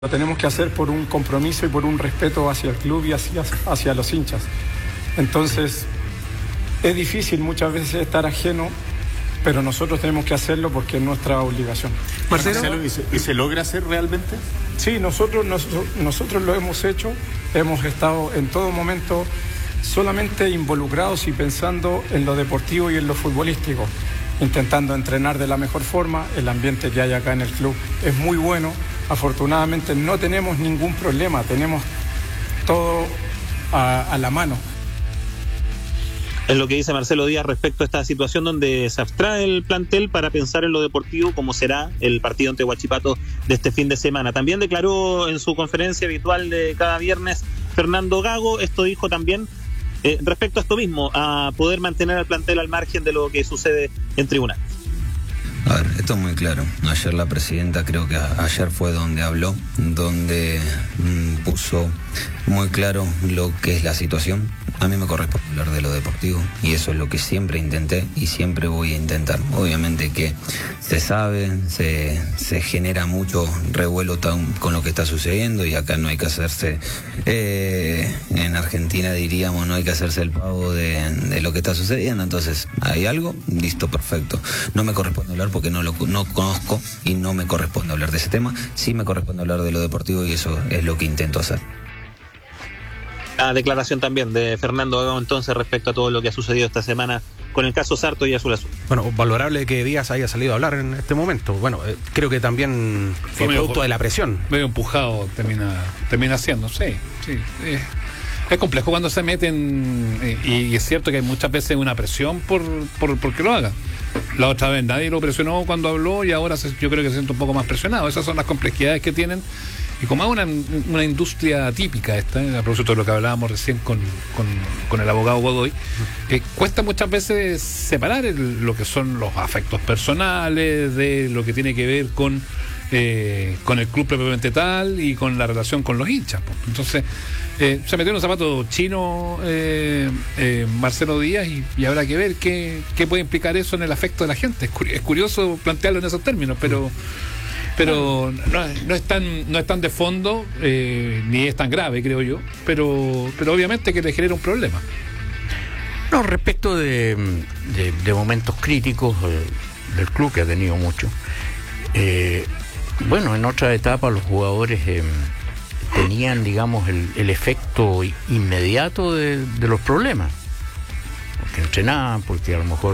Lo tenemos que hacer por un compromiso y por un respeto hacia el club y hacia los hinchas. Entonces, es difícil muchas veces estar ajeno, pero nosotros tenemos que hacerlo porque es nuestra obligación. Marcelo, ¿y se logra hacer realmente? Sí, nosotros lo hemos hecho, hemos estado en todo momento solamente involucrados y pensando en lo deportivo y en lo futbolístico, intentando entrenar de la mejor forma. El ambiente que hay acá en el club es muy bueno. Afortunadamente no tenemos ningún problema, tenemos todo a la mano. Es lo que dice Marcelo Díaz respecto a esta situación donde se abstrae el plantel para pensar en lo deportivo, como será el partido ante Huachipato de este fin de semana. También declaró en su conferencia habitual de cada viernes Fernando Gago, esto dijo también respecto a esto mismo, a poder mantener al plantel al margen de lo que sucede en tribunales. A ver, esto es muy claro. Ayer la presidenta, creo que ayer fue donde habló, donde puso muy claro lo que es la situación. A mí me corresponde hablar de lo deportivo y eso es lo que siempre intenté y siempre voy a intentar. Obviamente que se sabe, se genera mucho revuelo con lo que está sucediendo y acá no hay que hacerse, en Argentina diríamos, no hay que hacerse el pavo de lo que está sucediendo. Entonces, ¿hay algo? Listo, perfecto. No me corresponde hablar porque no conozco y no me corresponde hablar de ese tema. Sí me corresponde hablar de lo deportivo y eso es lo que intento hacer. La declaración también de Fernando Gago entonces respecto a todo lo que ha sucedido esta semana con el caso Sarto y Azul Azul. Bueno, valorable que Díaz haya salido a hablar en este momento. Bueno, creo que también fue producto de la presión. Medio empujado termina siendo, sí. Es complejo cuando se meten y es cierto que hay muchas veces una presión por que lo haga. La otra vez nadie lo presionó cuando habló y ahora yo creo que se siente un poco más presionado. Esas son las complejidades que tienen. Y como es una industria típica esta, a propósito de lo que hablábamos recién con el abogado Godoy, cuesta muchas veces separar lo que son los afectos personales de lo que tiene que ver con el club propiamente tal y con la relación con los hinchas. Entonces, se metió en un zapato chino Marcelo Díaz y habrá que ver qué puede implicar eso en el afecto de la gente. Es curioso plantearlo en esos términos, pero no es tan de fondo, ni es tan grave, creo yo, pero obviamente que le genera un problema. No, respecto de momentos críticos del club, que ha tenido mucho, bueno, en otra etapa los jugadores tenían, digamos, el efecto inmediato de los problemas, porque entrenaban, porque a lo mejor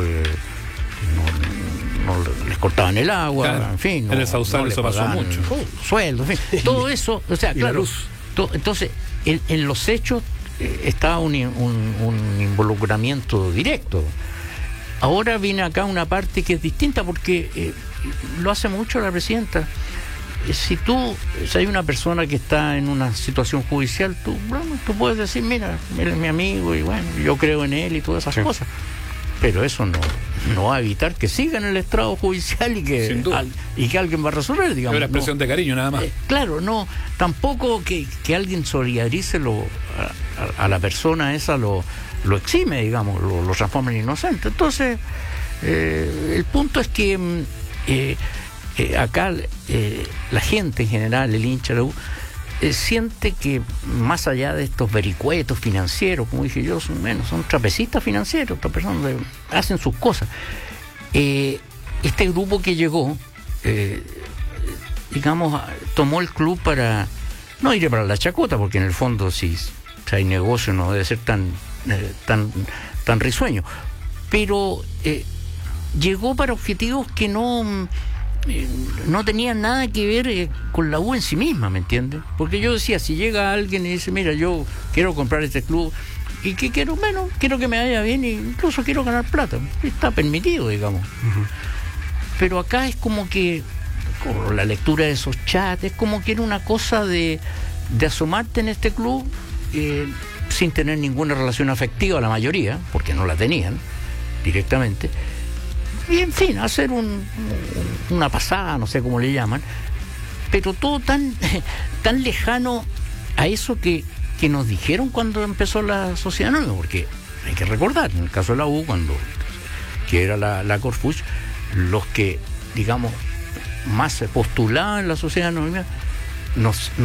no les cortaban el agua, claro, en fin. En el Sausal eso pasó mucho. Sueldo, en fin. Todo eso, o sea, claro. Entonces, en los hechos está un involucramiento directo. Ahora viene acá una parte que es distinta porque lo hace mucho la presidenta. Si hay una persona que está en una situación judicial, tú puedes decir, mira, él es mi amigo y bueno, yo creo en él y todas esas cosas. Pero eso no va a evitar que siga en el estrado judicial y que alguien va a resolver, digamos. Es una expresión de cariño nada más. Claro, no, tampoco que alguien solidarice a la persona esa lo exime, digamos, lo transforma en inocente. Entonces, el punto es que acá la gente en general, el hincha de la U, siente que más allá de estos vericuetos financieros, como dije yo, son trapecistas financieros, otras personas hacen sus cosas. Este grupo que llegó, digamos, tomó el club para, no iré para la chacota, porque en el fondo si hay negocio no debe ser tan risueño, pero llegó para objetivos que no tenían nada que ver con la U en sí misma, ¿me entiendes? Porque yo decía, si llega alguien y dice, mira, yo quiero comprar este club y que quiero que me vaya bien e incluso quiero ganar plata, está permitido, digamos. Uh-huh. Pero acá es como que con la lectura de esos chats, es como que era una cosa de asomarte en este club sin tener ninguna relación afectiva, la mayoría, porque no la tenían directamente. Y en fin, hacer una pasada, no sé cómo le llaman, pero todo tan lejano a eso que nos dijeron cuando empezó la sociedad anónima, porque hay que recordar, en el caso de la U, que era la Corfuch, los que, digamos, más se postulaban en la sociedad anónima, nos